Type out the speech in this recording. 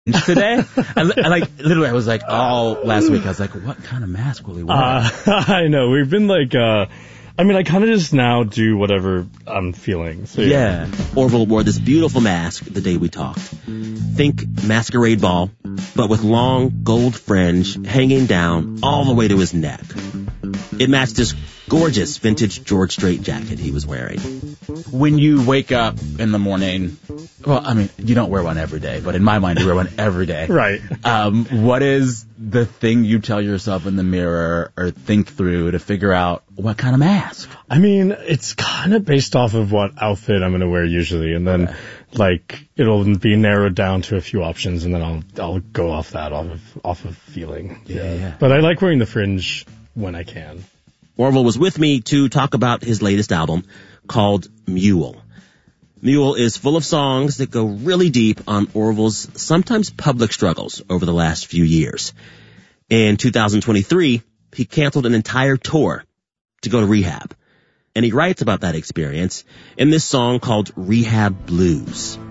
today. Literally, I was like, all last week, I was like, what kind of mask will he wear? I know. We've been like, I kind of just now do whatever I'm feeling. So, yeah. Orville wore this beautiful mask the day we talked. Think masquerade ball, but with long gold fringe hanging down all the way to his neck. It matched this gorgeous vintage George Strait jacket he was wearing. When you wake up in the morning, well, I mean, you don't wear one every day, but in my mind, you wear one every day. Right. What is the thing you tell yourself in the mirror or think through to figure out what kind of mask? I mean, it's kind of based off of what outfit I'm going to wear usually, and then it'll be narrowed down to a few options, and then I'll go off that off of feeling. Yeah. But I like wearing the fringe when I can. Orville was with me to talk about his latest album called Mule. Mule is full of songs that go really deep on Orville's sometimes public struggles over the last few years. In 2023, he canceled an entire tour to go to rehab. And he writes about that experience in this song called Rehab Blues.